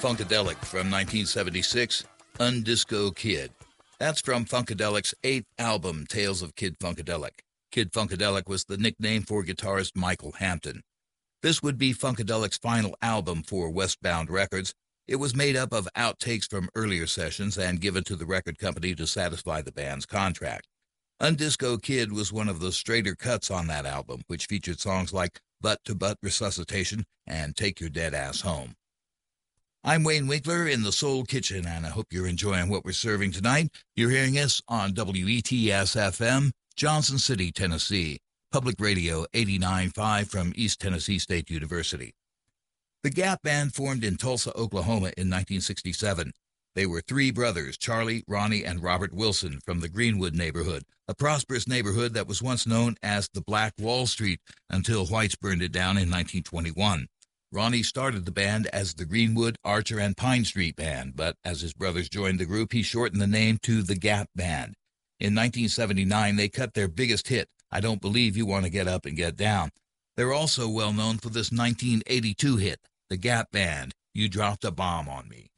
Funkadelic from 1976, Undisco Kid. That's from Funkadelic's 8th album, Tales of Kid Funkadelic. Kid Funkadelic was the nickname for guitarist Michael Hampton. This would be Funkadelic's final album for Westbound Records. It was made up of outtakes from earlier sessions and given to the record company to satisfy the band's contract. Undisco Kid was one of the straighter cuts on that album, which featured songs like Butt to Butt Resuscitation and Take Your Dead Ass Home. I'm Wayne Winkler in the Soul Kitchen, and I hope you're enjoying what we're serving tonight. You're hearing us on WETS-FM, Johnson City, Tennessee, Public Radio 89.5 from East Tennessee State University. The Gap Band formed in Tulsa, Oklahoma in 1967. They were three brothers, Charlie, Ronnie, and Robert Wilson, from the Greenwood neighborhood, a prosperous neighborhood that was once known as the Black Wall Street until whites burned it down in 1921. Ronnie started the band as the Greenwood, Archer, and Pine Street Band, but as his brothers joined the group, he shortened the name to the Gap Band. In 1979, they cut their biggest hit, I Don't Believe You Want to Get Up and Get Down. They're also well known for this 1982 hit, The Gap Band, You Dropped a Bomb on Me.